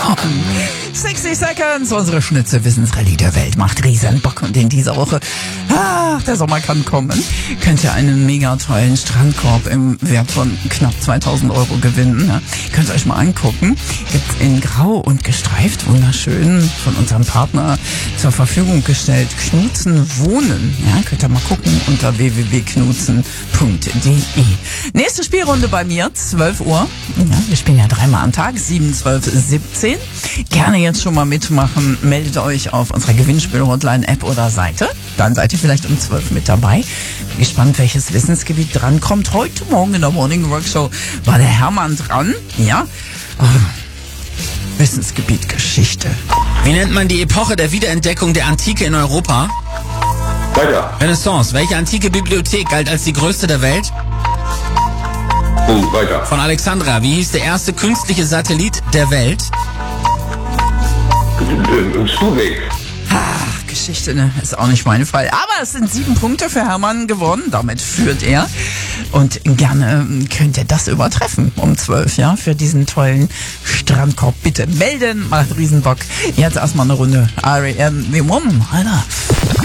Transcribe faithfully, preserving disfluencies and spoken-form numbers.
komm. sechzig Seconds, unsere Schnitzel-Wissensrallye der Welt macht riesen Bock. Und in dieser Woche, ach, der Sommer kann kommen, könnt ihr einen mega tollen Strandkorb im Wert von knapp zweitausend Euro gewinnen. Ja. Könnt ihr euch mal angucken. Gibt's in Grau und gestreift, wunderschön, von unserem Partner zur Verfügung gestellt. Knutzen Wohnen. Ja, könnt ihr mal gucken unter w w w punkt knutzen punkt d e. Nächste Spielrunde bei mir, zwölf Uhr. Ja, wir spielen ja dreimal am Tag, sieben, zwölf, siebzehn. Gerne jetzt schon mal mitmachen. Meldet euch auf unserer Gewinnspiel-Hotline-App oder Seite. Dann seid ihr vielleicht um zwölf mit dabei. Bin gespannt, welches Wissensgebiet drankommt. Heute Morgen in der Morning Workshow war der Hermann dran. Ja, oh. Wissensgebiet Geschichte. Wie nennt man die Epoche der Wiederentdeckung der Antike in Europa? Weiter. Renaissance. Welche antike Bibliothek galt als die größte der Welt? Und weiter. Von Alexandra. Wie hieß der erste künstliche Satellit der Welt? Sputnik. Ach, Geschichte, ne? Ist auch nicht mein Fall. Aber es sind sieben Punkte für Hermann gewonnen. Damit führt er. Und gerne könnt ihr das übertreffen um zwölf, ja? Für diesen tollen Strandkorb. Bitte melden. Macht Riesenbock. Jetzt erstmal eine Runde R E M The Woman. Alter.